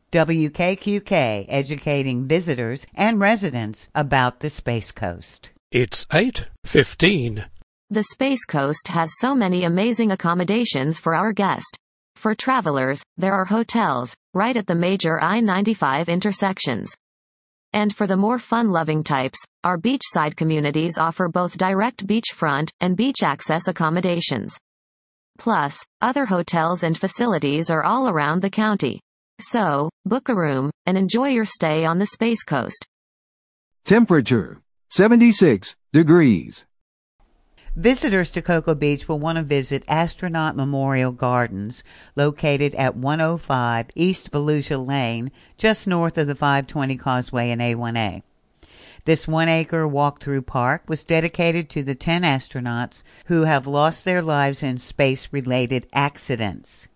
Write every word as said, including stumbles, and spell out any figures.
W K Q K educating visitors and residents about the Space Coast. It's eight fifteen. The Space Coast has so many amazing accommodations for our guest. For travelers, there are hotels, right at the major I ninety-five intersections. And for the more fun-loving types, our beachside communities offer both direct beachfront and beach access accommodations. Plus, other hotels and facilities are all around the county. So, book a room, and enjoy your stay on the Space Coast. Temperature, seventy-six degrees. Visitors to Cocoa Beach will want to visit Astronaut Memorial Gardens, located at one oh five East Volusia Lane, just north of the five twenty Causeway and A one A. This one-acre walk-through park was dedicated to the ten astronauts who have lost their lives in space-related accidents.